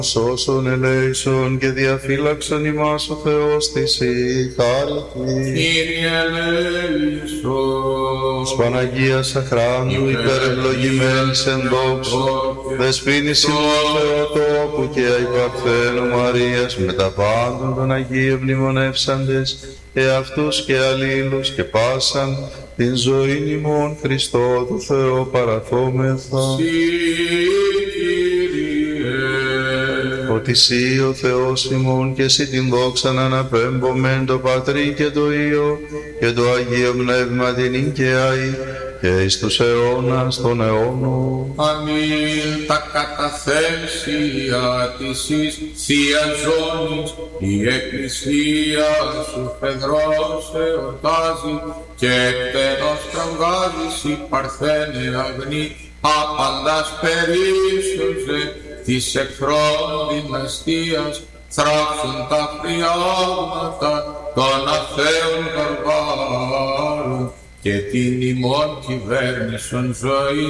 Σώσον ελέησον και διαφύλαξον ημάς ο Θεός της η χάρητη. Κύριε ελέησον. Της Παναγίας Αχράντου υπερευλογημένης εν δόξου, δεσποίνης ημών Θεοτόπου και αϊπαρθένου Μαρίας, με τα πάντων των Αγίων μνημονεύσαντες, εαυτούς και αλλήλους και πάσαν την ζωήν ημών Χριστό του Θεό παραθόμεθα. Ότι Συ ο Θεός ημών και Συ την δόξαν αναπέμπομεν το Πατρί και το Υιό και το Αγίο Πνεύμα την οικαιαή και εις τους αιώνας των αιώνων. Αμήν. Τα καταθέσια της εις Θείας Ζώνης η Εκκλησία σου Πεδρός εορτάζει και εκτενώς τραυγάζεις η Παρθένε αγνή άπαντας περίσσωσε της εχθρών δυναστείας θράψουν τα φριάγματα των αθέων βαρβάρων και την ημών κυβέρνησον ζωή